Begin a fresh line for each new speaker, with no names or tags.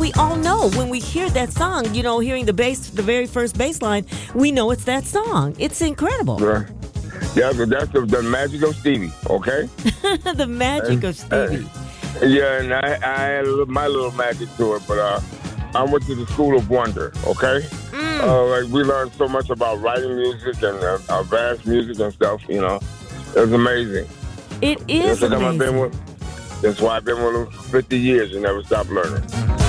we all know when we hear that song, hearing the bass, the very first bass line, we know it's that song. It's incredible.
Yeah, that's the magic of Stevie, okay?
The magic of Stevie.
Yeah, and I had my little magic to it, but I went to the School of Wonder, okay? We learned so much about writing music and advanced music and stuff, It was amazing.
It is amazing.
That's why I've been with them for 50 years and never stopped learning.